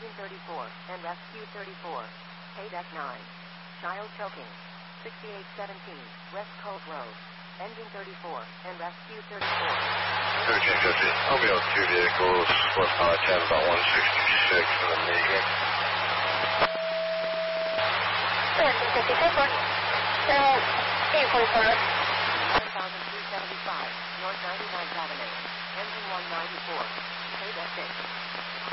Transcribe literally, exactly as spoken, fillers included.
engine thirty-four, and rescue thirty-four. Paydeck nine. Child choking. sixty-eight seventeen, West Coast Road. Engine thirty-four, and rescue thirty-four. thirteen fifty, I'll be on two vehicles, west I ten, about one sixty-six in the Megan. thirteen fifty-six, uh, eight forty-five. one thousand three seventy-five, North ninety-ninth Avenue. Engine one ninety-four. Paydeck six.